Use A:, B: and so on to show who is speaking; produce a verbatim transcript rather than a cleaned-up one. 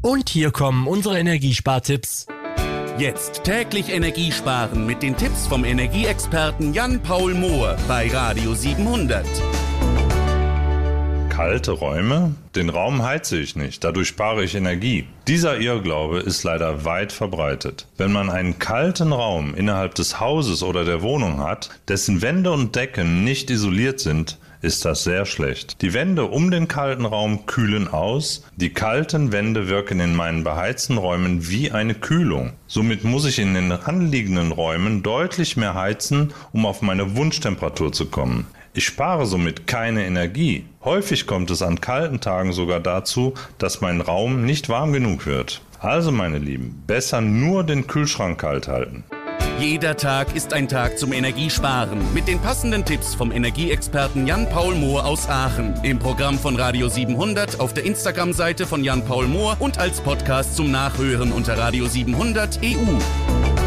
A: Und hier kommen unsere Energiespartipps.
B: Jetzt täglich Energie sparen mit den Tipps vom Energieexperten Jan-Paul Mohr bei Radio siebenhundert.
C: Kalte Räume? Den Raum heize ich nicht, dadurch spare ich Energie. Dieser Irrglaube ist leider weit verbreitet. Wenn man einen kalten Raum innerhalb des Hauses oder der Wohnung hat, dessen Wände und Decken nicht isoliert sind, ist das sehr schlecht. Die Wände um den kalten Raum kühlen aus, die kalten Wände wirken in meinen beheizten Räumen wie eine Kühlung. Somit muss ich in den anliegenden Räumen deutlich mehr heizen, um auf meine Wunschtemperatur zu kommen. Ich spare somit keine Energie. Häufig kommt es an kalten Tagen sogar dazu, dass mein Raum nicht warm genug wird. Also meine Lieben, besser nur den Kühlschrank kalt halten.
B: Jeder Tag ist ein Tag zum Energiesparen mit den passenden Tipps vom Energieexperten Jan-Paul Mohr aus Aachen. Im Programm von Radio siebenhundert, auf der Instagram-Seite von Jan-Paul Mohr und als Podcast zum Nachhören unter radio siebenhundert punkt e u.